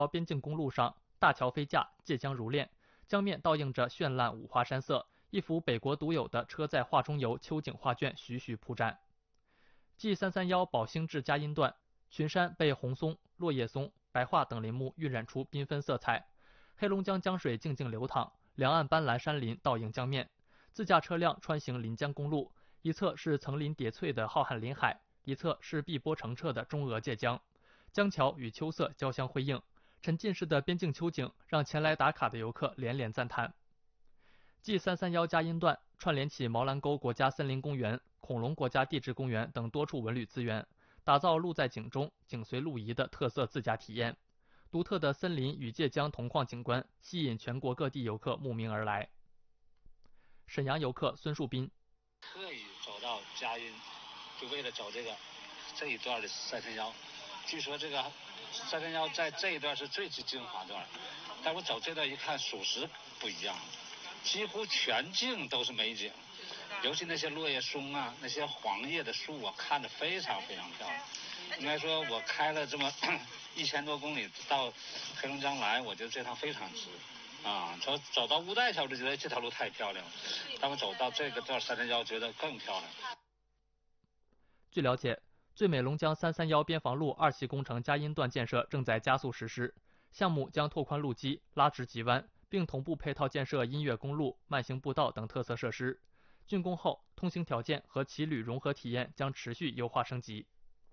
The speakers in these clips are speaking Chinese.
边境公路上，大桥飞架，界江如练，江面倒映着绚烂五花山色，一幅北国独有的车载画中游秋景画卷徐徐铺展。G331宝兴至佳音段，群山被红松、落叶松、白桦等林木晕染出缤纷色彩，黑龙江江水静静流淌，两岸斑斓山林倒映江面。自驾车辆穿行临江公路，一侧是层林叠翠的浩瀚林海，一侧是碧波澄澈的中俄界江，江桥与秋色交相辉映，沉浸式的边境秋景让前来打卡的游客连连赞叹。G331佳音段串联起毛兰沟国家森林公园、恐龙国家地质公园等多处文旅资源，打造路在景中、景随路移的特色自驾体验。独特的森林与界江同框景观吸引全国各地游客慕名而来。沈阳游客孙树斌特意走到佳音，就为了走这一段的331。据说这个331在这一段是最精华段，但我走这段一看，属实不一样，几乎全境都是美景，尤其那些落叶松啊，那些黄叶的树啊，看着非常非常漂亮。应该说，我开了这么1000多公里到黑龙江来，我觉得这趟非常值。走到乌代桥，我就觉得这条路太漂亮了。但我走到这个段331，觉得更漂亮。 据了解，最美龙江331边防路2期工程佳音段建设正在加速实施，项目将拓宽路基、拉直急弯，并同步配套建设音乐公路、慢行步道等特色设施。竣工后，通行条件和骑旅融合体验将持续优化升级。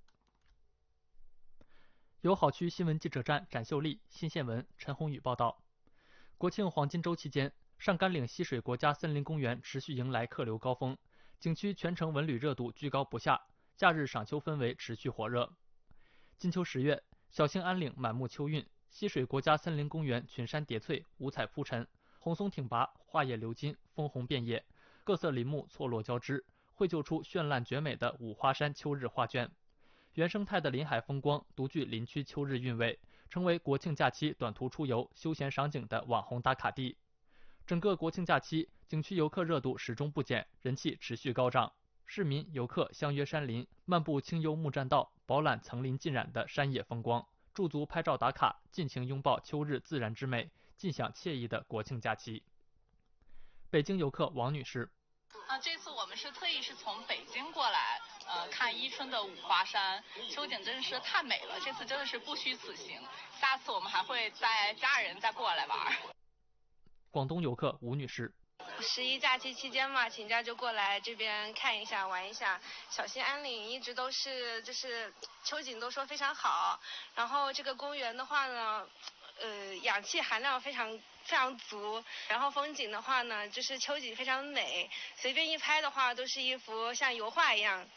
友好区新闻记者站展秀丽，新县文陈宏宇报道。国庆黄金周期间，上甘岭溪水国家森林公园持续迎来客流高峰，景区全程文旅热度居高不下，假日赏秋氛围持续火热。金秋10月，小兴安岭满目秋韵，溪水国家森林公园群山叠翠，五彩铺陈，红松挺拔，花叶流金，枫红遍野，各色林木错落交织，绘就出绚烂绝美的五花山秋日画卷。原生态的林海风光独具林区秋日韵味，成为国庆假期短途出游、休闲赏景的网红打卡地。整个国庆假期，景区游客热度始终不减，人气持续高涨。市民游客相约山林，漫步清幽木栈道，饱览层林尽染的山野风光，驻足拍照打卡，尽情拥抱秋日自然之美，尽享惬意的国庆假期。北京游客王女士。 这次我们是特意从北京过来，看伊春的五花山，秋景真是太美了。这次真的是不虚此行，下次我们还会带家人再过来玩。 广东游客吴女士 ，11假期期间嘛，请假就过来这边看一下、玩一下。小兴安岭一直都是秋景都说非常好，然后这个公园的话呢，氧气含量非常足，然后风景的话呢，就是秋景非常美，随便一拍的话都是一幅像油画一样。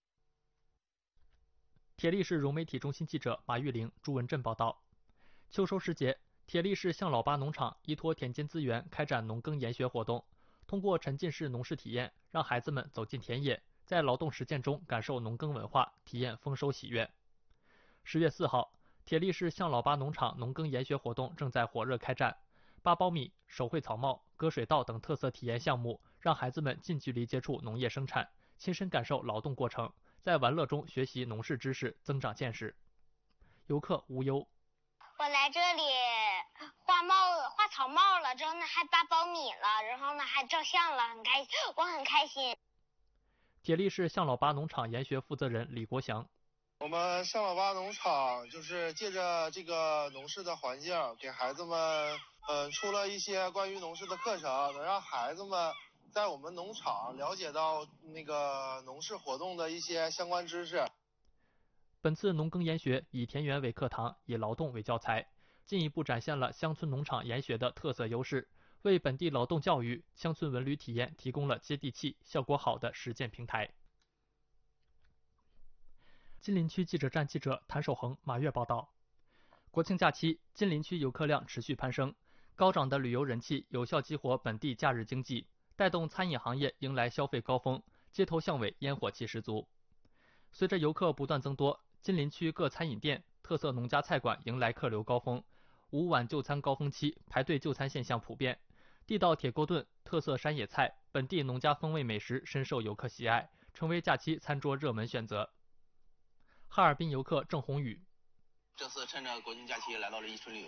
铁力市融媒体中心记者马玉玲、朱文振报道。秋收时节，铁力市向老八农场依托田间资源开展农耕研学活动，通过沉浸式农事体验，让孩子们走进田野，在劳动实践中感受农耕文化，体验丰收喜悦。10月4号，铁力市向老八农场农耕研学活动正在火热开展，8苞米、手绘草帽、割水稻等特色体验项目，让孩子们近距离接触农业生产，亲身感受劳动过程，在玩乐中学习农事知识，增长见识。游客无忧， 我来这里画草帽了，之后呢还8苞米了，然后呢还照相了，我很开心。 铁力市向老八农场研学负责人李国祥。 我们向老八农场就是借着这个农事的环境，给孩子们出了一些关于农事的课程，能让孩子们在我们农场了解到那个农事活动的一些相关知识。 本次农耕研学以田园为课堂，以劳动为教材，进一步展现了乡村农场研学的特色优势，为本地劳动教育、乡村文旅体验提供了接地气、效果好的实践平台。金陵区记者站记者谭守恒、马跃报道。国庆假期，金陵区游客量持续攀升，高涨的旅游人气有效激活本地假日经济，带动餐饮行业迎来消费高峰，街头巷尾烟火气十足。随着游客不断增多，金陵区各餐饮店、特色农家菜馆迎来客流高峰，5晚就餐高峰期排队就餐现象普遍，地道铁锅炖、特色山野菜、本地农家风味美食深受游客喜爱，成为假期餐桌热门选择。哈尔滨游客郑宏宇， 这次趁着国庆假期来到了伊春旅游，